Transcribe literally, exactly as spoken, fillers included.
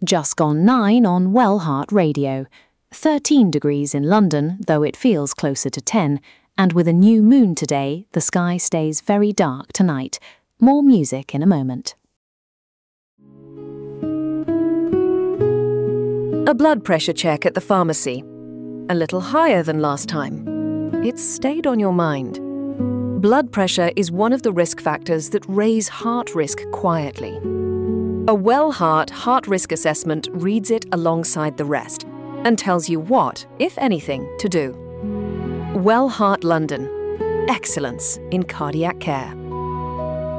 Just gone nine on Wellheart Radio. thirteen degrees in London, though it feels closer to ten. And with a new moon today, the sky stays very dark tonight. More music in a moment. A blood pressure check at the pharmacy. A little higher than last time. It's stayed on your mind. Blood pressure is one of the risk factors that raise heart risk quietly. A Wellheart heart risk assessment reads it alongside the rest and tells you what, if anything, to do. Wellheart London. Excellence in cardiac care.